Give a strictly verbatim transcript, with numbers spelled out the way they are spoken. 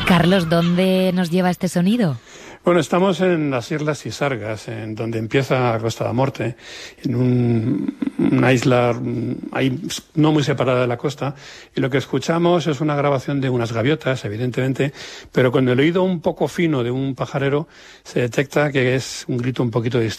Carlos, ¿dónde nos lleva este sonido? Bueno, estamos en las Islas Isargas, en donde empieza Costa da Morte, en un, una isla ahí no muy separada de la costa, y lo que escuchamos es una grabación de unas gaviotas, evidentemente, pero con el oído un poco fino de un pajarero se detecta que es un grito un poquito distinto.